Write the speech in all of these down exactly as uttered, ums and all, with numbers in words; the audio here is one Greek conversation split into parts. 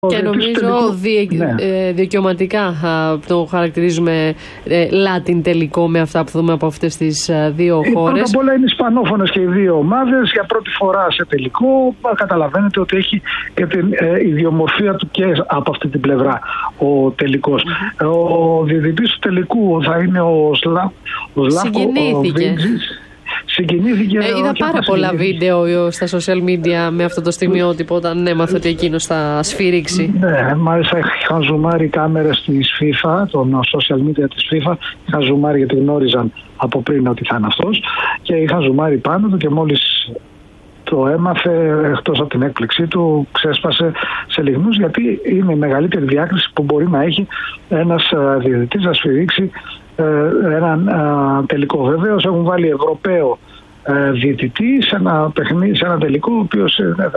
Και νομίζω τελικό... δι... ναι. ε, δικαιωματικά το χαρακτηρίζουμε ε, Latin τελικό με αυτά που δούμε από αυτές τις ε, δύο ε, χώρες. Πρώτα απ' όλα είναι ισπανόφωνες και οι δύο ομάδες. Για πρώτη φορά σε τελικό καταλαβαίνετε ότι έχει και την ε, ιδιομορφία του και από αυτή την πλευρά ο τελικός. Mm-hmm. Ο διαιτητής του τελικού θα είναι ο Σλα... Σλάκο Βίντζιτς. Συγκινήθηκε. Ε, είδα πάρα πολλά βίντεο στα social media με αυτό το στιγμιότυπο όταν έμαθα ότι εκείνος θα σφυρίξει. Ναι, μάλιστα είχαν ζουμάρει κάμερες της FIFA, των social media της FIFA. Είχαν ζουμάρει γιατί γνώριζαν από πριν ότι θα είναι αυτός και είχαν ζουμάρει πάνω του και μόλις το έμαθε, εκτός από την έκπληξή του, ξέσπασε σε λιγμούς, γιατί είναι η μεγαλύτερη διάκριση που μπορεί να έχει ένας διαιτητής να σφυρίξει έναν τελικό. Βεβαίως έχουν βάλει Ευρωπαίο διαιτητή σε ένα παιχνίδι, σε ένα τελικό, ο οποίος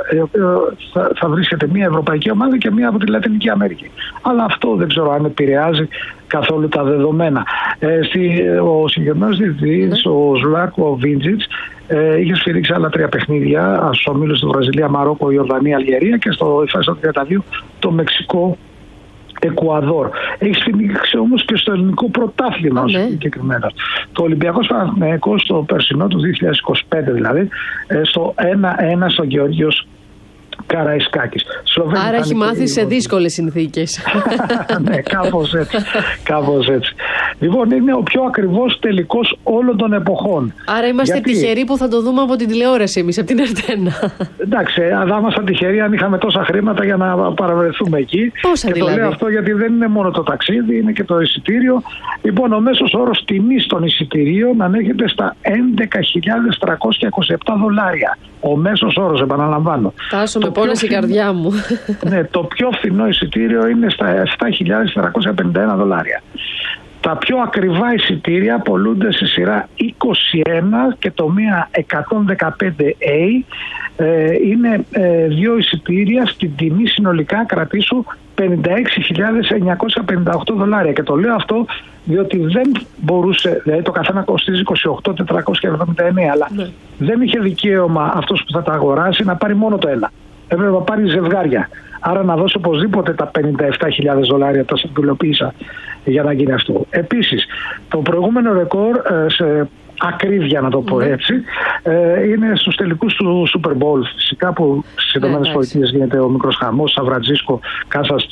θα, θα βρίσκεται μια ευρωπαϊκή ομάδα και μια από τη Λατινική Αμερική. Αλλά αυτό δεν ξέρω αν επηρεάζει καθόλου τα δεδομένα. Ε, στη, ο συγκεκριμένος διαιτητής, ο Σλάκο Βίντζιτς, ε, είχε σφυρίξει άλλα τρία παιχνίδια στους ομίλους στη Βραζιλία, Μαρόκο, Ιορδανία, Αλγερία και στο ΙΦΑ τριάντα δύο το Μεξικό, Εκουαδόρ. Έχει σφυρίξει όμως και στο ελληνικό πρωτάθλημα ναι. συγκεκριμένα. Το Ολυμπιακός Παναθηναϊκός στο περσινό του δύο χιλιάδες είκοσι πέντε δηλαδή, στο ένα ένα στο Γεωργίος Καραϊσκάκης. Σλοβένοι. Άρα έχει μάθει σε δύσκολες συνθήκες. Ναι, κάπως έτσι. Κάπως έτσι. Λοιπόν, είναι ο πιο ακριβώς τελικός όλων των εποχών. Άρα είμαστε γιατί... τυχεροί που θα το δούμε από την τηλεόραση εμείς, από την Ερτένα. Εντάξει, θα ήμασταν τυχεροί αν είχαμε τόσα χρήματα για να παραβρεθούμε εκεί. Πόσα και δηλαδή? Το λέω αυτό γιατί δεν είναι μόνο το ταξίδι, είναι και το εισιτήριο. Λοιπόν, ο μέσος όρος τιμής των εισιτηρίων ανέρχεται στα έντεκα χιλιάδες τριακόσια είκοσι επτά δολάρια. Ο μέσος όρος, επαναλαμβάνω. Τάσο, με πόνεσε η καρδιά μου. Ναι, το πιο φθηνό εισιτήριο είναι στα επτά χιλιάδες τετρακόσια πενήντα ένα δολάρια. Τα πιο ακριβά εισιτήρια πολλούνται στη σειρά είκοσι ένα και το μία εκατόν δεκαπέντε έι. Ε, είναι ε, δύο εισιτήρια στην τιμή συνολικά, κρατήσου, πενήντα έξι χιλιάδες εννιακόσια πενήντα οκτώ δολάρια. Και το λέω αυτό διότι δεν μπορούσε, δηλαδή το καθένα κοστίζει είκοσι οκτώ χιλιάδες τετρακόσια εβδομήντα εννέα, αλλά ναι. δεν είχε δικαίωμα αυτός που θα τα αγοράσει να πάρει μόνο το ένα. Έπρεπε να πάρει ζευγάρια. Άρα να δώσει οπωσδήποτε τα πενήντα επτά χιλιάδες δολάρια, τα συμβουλοποίησα για να γίνει αυτό. Επίσης, το προηγούμενο ρεκόρ σε ακρίβεια, να το πω έτσι, είναι στους τελικούς του Super Bowl. Φυσικά που στις Ηνωμένες Πολιτείες γίνεται ο μικρός χαμός, Σαν Φραντζίσκο, Κάνσας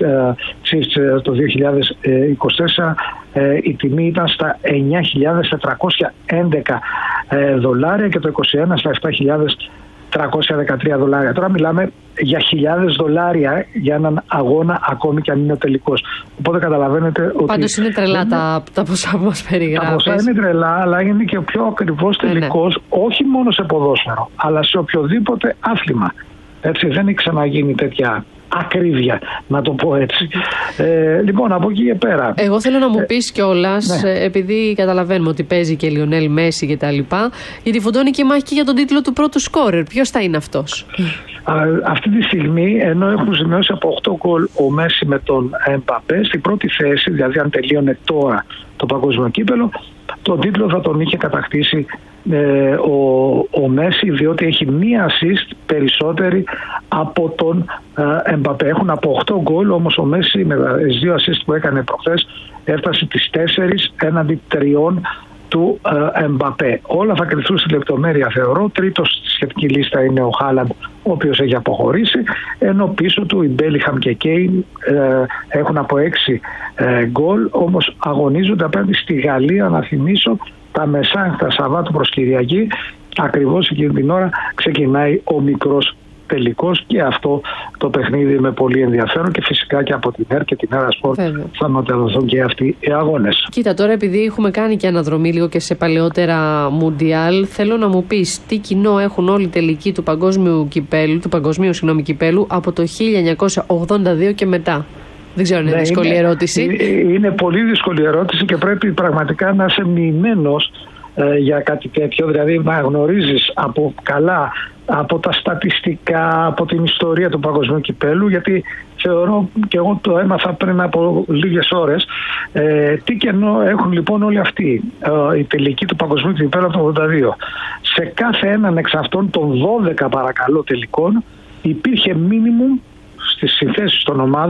Chiefs το δύο χιλιάδες είκοσι τέσσερα, η τιμή ήταν στα εννιά χιλιάδες τετρακόσια έντεκα δολάρια και το είκοσι ένα στα επτά χιλιάδες τριακόσια δεκατρία δολάρια. Τώρα μιλάμε για χιλιάδες δολάρια για έναν αγώνα, ακόμη και αν είναι ο τελικός. Οπότε καταλαβαίνετε ότι... Πάντως είναι τρελά είναι... τα, τα ποσά που μας περιγράφεις. Τα ποσά είναι τρελά, αλλά είναι και ο πιο ακριβώς τελικός, ναι, ναι. όχι μόνο σε ποδόσφαιρο, αλλά σε οποιοδήποτε άθλημα. Έτσι, δεν έχει ξαναγίνει τέτοια ακρίβεια, να το πω έτσι. Ε, λοιπόν, από εκεί και πέρα. Εγώ θέλω να μου πεις κιόλας, ναι. επειδή καταλαβαίνουμε ότι παίζει και Λιονέλ Μέση και τα λοιπά, γιατί φουντώνει και μάχη και για τον τίτλο του πρώτου σκόρερ. Ποιος θα είναι αυτός? Α, αυτή τη στιγμή, ενώ έχουν σημειώσει από οκτώ γκολ ο Μέση με τον Εμπαπέ, στην πρώτη θέση, δηλαδή αν τελείωνε τώρα το παγκόσμιο κύπελο, τον τίτλο θα τον είχε κατακτήσει ε, ο, ο Μέση, διότι έχει μία assist περισσότερη από τον ε, Εμπαπέ. Έχουν από οκτώ γκολ, όμως ο Μέση με τις δύο assist που έκανε προχθές έφτασε τις τέσσερις έναντι τριών του ε, Εμπαπέ. Όλα θα κρυφθούν στη λεπτομέρεια, θεωρώ. Τρίτος στη σχετική λίστα είναι ο Χάλαντ, ο οποίος έχει αποχωρήσει, ενώ πίσω του οι Μπέλιχαμ και Κέιν ε, έχουν από έξι ε, γκολ, όμως αγωνίζονται απέναντι στη Γαλλία, να θυμίσω, τα μεσάνυχτα Σαββάτου προς Κυριακή. Ακριβώς εκείνη την ώρα ξεκινάει ο μικρός τελικός και αυτό το παιχνίδι με πολύ ενδιαφέρον, και φυσικά και από την ΕΡ και την ΕΡΑ Σπορτ θα μεταδοθούν και αυτοί οι αγώνες. Κοίτα, τώρα επειδή έχουμε κάνει και αναδρομή λίγο και σε παλαιότερα Μουντιάλ, θέλω να μου πεις τι κοινό έχουν όλοι οι τελικοί του παγκόσμιου κυπέλου, του παγκοσμίου συγγνώμη κυπέλου από το χίλια εννιακόσια ογδόντα δύο και μετά. Δεν ξέρω αν είναι ναι, δύσκολη είναι, ερώτηση. Είναι πολύ δύσκολη ερώτηση και πρέπει πραγματικά να είσαι μοιημένος ε, για κάτι τέτοιο, δηλαδή να γνωρίζεις από καλά από τα στατιστικά, από την ιστορία του παγκοσμίου κυπέλου, γιατί θεωρώ και εγώ το έμαθα πριν από λίγες ώρες, ε, τι κενό έχουν λοιπόν όλοι αυτοί ε, οι τελικοί του παγκοσμίου κυπέλου από το ογδόντα δύο. Σε κάθε έναν εξ αυτών των δώδεκα παρακαλώ τελικών υπήρχε μίνιμουμ στις συνθέσεις των ομάδων